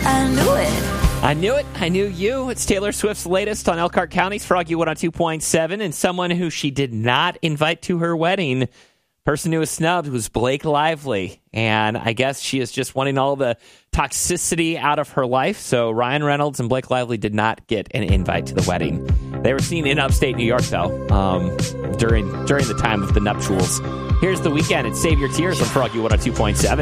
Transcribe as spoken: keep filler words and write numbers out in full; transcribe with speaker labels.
Speaker 1: I knew it.
Speaker 2: I knew it. I knew you. It's Taylor Swift's latest on Elkhart County's Froggy one oh two point seven, and someone who she did not invite to her wedding. Person who was snubbed was Blake Lively, and I guess she is just wanting all the toxicity out of her life. So Ryan Reynolds and Blake Lively did not get an invite to the wedding. They were seen in upstate New York, though, um, during during the time of the nuptials. Here's The Weeknd and Save Your Tears on Froggy one oh two point seven.